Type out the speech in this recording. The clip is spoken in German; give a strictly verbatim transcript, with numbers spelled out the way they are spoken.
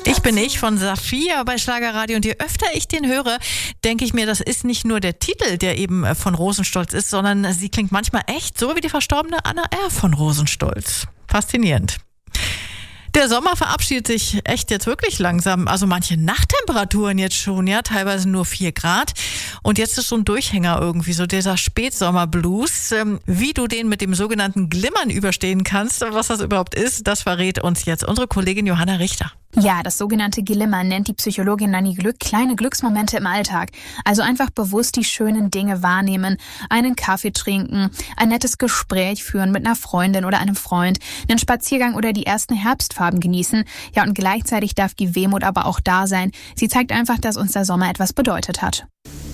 Ich bin ich von Saphir bei Schlagerradio und je öfter ich den höre, denke ich mir, das ist nicht nur der Titel, der eben von Rosenstolz ist, sondern sie klingt manchmal echt so wie die verstorbene Anna R. von Rosenstolz. Faszinierend. Der Sommer verabschiedet sich echt jetzt wirklich langsam. Also manche Nachttemperaturen jetzt schon, ja, teilweise nur vier Grad. Und jetzt ist so ein Durchhänger irgendwie, so dieser Spätsommerblues. Wie du den mit dem sogenannten Glimmern überstehen kannst, was das überhaupt ist, das verrät uns jetzt unsere Kollegin Johanna Richter. Ja, das sogenannte Glimmer nennt die Psychologin Nanny Glück kleine Glücksmomente im Alltag. Also einfach bewusst die schönen Dinge wahrnehmen, einen Kaffee trinken, ein nettes Gespräch führen mit einer Freundin oder einem Freund, einen Spaziergang oder die ersten Herbstfarben genießen. Ja, und gleichzeitig darf die Wehmut aber auch da sein. Sie zeigt einfach, dass uns der Sommer etwas bedeutet hat.